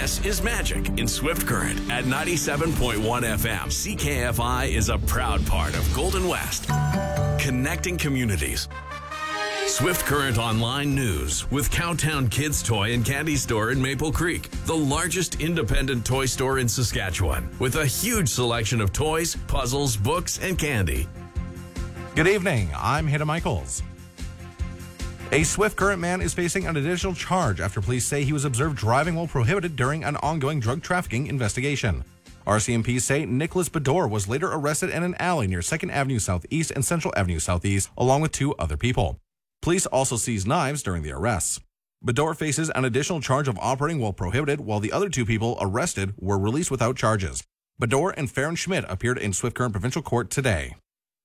This is Magic in Swift Current at 97.1 FM. CKFI is a proud part of Golden West, connecting communities. Swift Current Online News with Cowtown Kids Toy and Candy Store in Maple Creek, the largest independent toy store in Saskatchewan, with a huge selection of toys, puzzles, books, and candy. Good evening, I'm Hayden Michaels. A Swift Current man is facing an additional charge after police say he was observed driving while prohibited during an ongoing drug trafficking investigation. RCMP say Nicholas Bedore was later arrested in an alley near 2nd Avenue Southeast and Central Avenue Southeast, along with 2 other people. Police also seized knives during the arrests. Bedore faces an additional charge of operating while prohibited, while the other 2 people arrested were released without charges. Bedore and Farron Schmidt appeared in Swift Current Provincial Court today.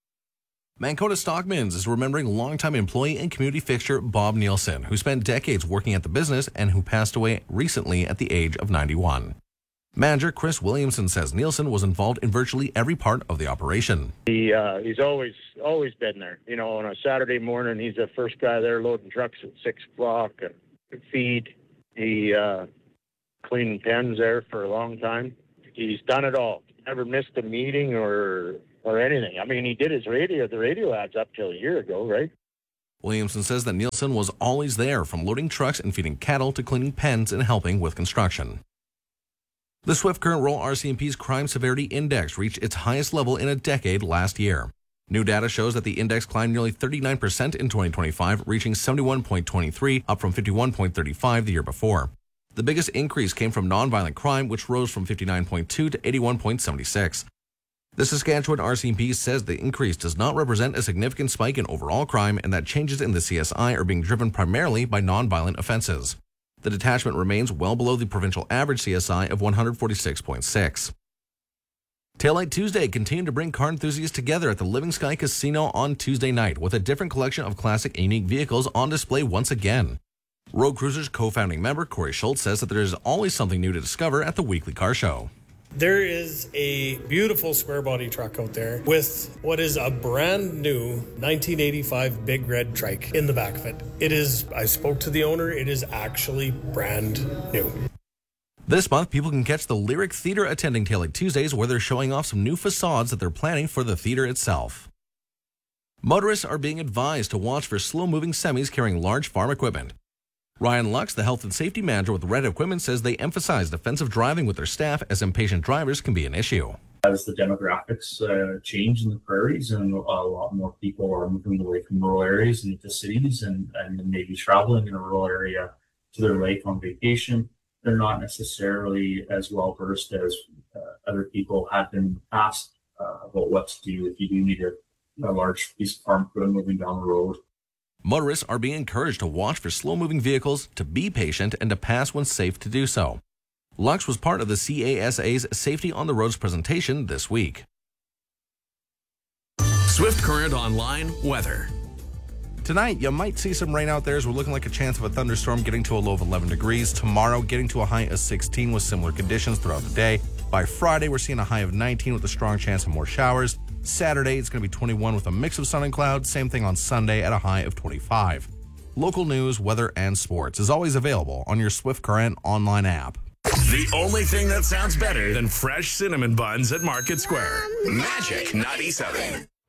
Mancota Stockmans is remembering longtime employee and community fixture Bob Nielsen, who spent decades working at the business and who passed away recently at the age of 91. Manager Chris Williamson says Nielsen was involved in virtually every part of the operation. He's always been there. You know, on a Saturday morning, he's the first guy there loading trucks at 6 o'clock and feed. He cleaned pens there for a long time. He's done it all. Never missed a meeting or anything. I mean, he did the radio ads up till a year ago, right? Williamson says that Nielsen was always there, from loading trucks and feeding cattle to cleaning pens and helping with construction. The Swift Current Roll RCMP's Crime Severity Index reached its highest level in a decade last year. New data shows that the index climbed nearly 39% in 2025, reaching 71.23, up from 51.35 the year before. The biggest increase came from nonviolent crime, which rose from 59.2 to 81.76. The Saskatchewan RCMP says the increase does not represent a significant spike in overall crime and that changes in the CSI are being driven primarily by nonviolent offenses. The detachment remains well below the provincial average CSI of 146.6. Taillight Tuesday continued to bring car enthusiasts together at the Living Sky Casino on Tuesday night with a different collection of classic and unique vehicles on display once again. Road Cruiser's co-founding member Corey Schultz says that there is always something new to discover at the weekly car show. There is a beautiful square body truck out there with what is a brand new 1985 big red trike in the back of it. I spoke to the owner, it is actually brand new. This month, people can catch the Lyric Theatre attending Taillight Tuesdays, where they're showing off some new facades that they're planning for the theatre itself. Motorists are being advised to watch for slow-moving semis carrying large farm equipment. Ryan Lux, the health and safety manager with Red Equipment, says they emphasize defensive driving with their staff as impatient drivers can be an issue. As the demographics change in the prairies and a lot more people are moving away from rural areas and into cities and maybe traveling in a rural area to their lake on vacation, they're not necessarily as well versed as other people have been in the past about what to do if you do need a large piece of farm equipment moving down the road. Motorists are being encouraged to watch for slow-moving vehicles, to be patient, and to pass when safe to do so. Lux was part of the CASA's Safety on the Roads presentation this week. Swift Current Online weather. Tonight, you might see some rain out there as we're looking like a chance of a thunderstorm getting to a low of 11 degrees. Tomorrow, getting to a high of 16 with similar conditions throughout the day. By Friday, we're seeing a high of 19 with a strong chance of more showers. Saturday, it's going to be 21 with a mix of sun and clouds. Same thing on Sunday at a high of 25. Local news, weather, and sports is always available on your Swift Current online app. The only thing that sounds better than fresh cinnamon buns at Market Square. Magic 97.